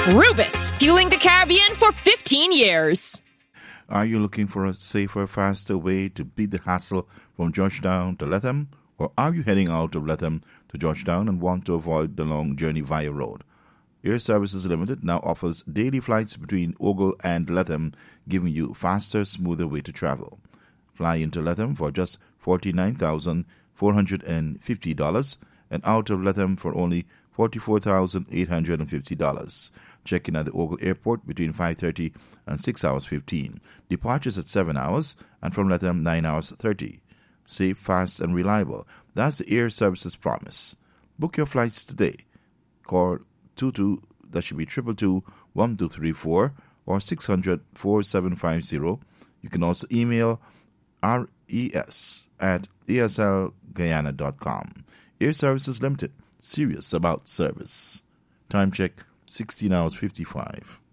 Rubus, fueling the Caribbean for 15 years. Are you looking for a safer, faster way to beat the hassle from Georgetown to Latham? Or are you heading out of Latham to Georgetown and want to avoid the long journey via road? Air Services Limited now offers daily flights between Ogle and Latham, giving you faster, smoother way to travel. Fly into Latham for just $49,450 and out of Latham for only $44,850. Check-in at the Ogle Airport between 5:30 and 6 hours 15. Departures at 7 hours and from Latham 9 hours 30. Safe, fast and reliable. That's the Air Services promise. Book your flights today. Call 222-1234 or 600-4750. You can also email res@aslguyana.com. Air Services Limited. Serious about service. Time check, 16 hours 55.